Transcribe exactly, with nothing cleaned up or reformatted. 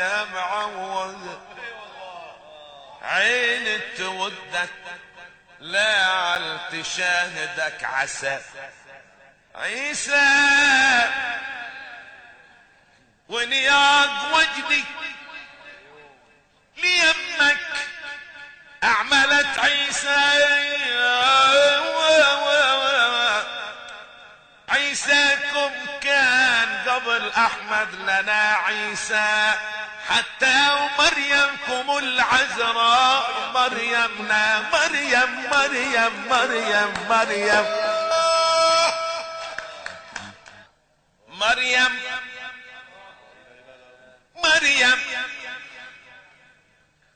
يا معوض عين تودك لا عل تشاهدك عسى عيسى ونياق وجدي ليمك اعملت عيسى عيساكم كان قبل احمد لنا عيسى حتى مريمكم العذراء مريمنا مريم مريم مريم مريم مريم